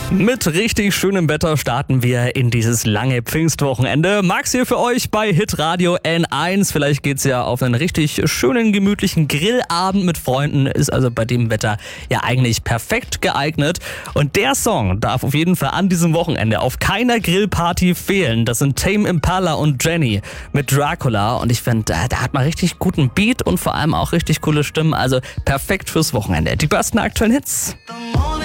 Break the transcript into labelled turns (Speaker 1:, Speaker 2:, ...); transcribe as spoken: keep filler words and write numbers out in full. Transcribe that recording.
Speaker 1: Mit richtig schönem Wetter starten wir in dieses lange Pfingstwochenende. Max hier für euch bei Hitradio N eins. Vielleicht geht's ja auf einen richtig schönen, gemütlichen Grillabend mit Freunden. Ist also bei dem Wetter ja eigentlich perfekt geeignet. Und der Song darf auf jeden Fall an diesem Wochenende auf keiner Grillparty fehlen. Das sind Tame Impala und Jenny mit Dracula. Und ich finde, da hat man richtig guten Beat und vor allem auch richtig coole Stimmen. Also perfekt fürs Wochenende. Die besten aktuellen Hits.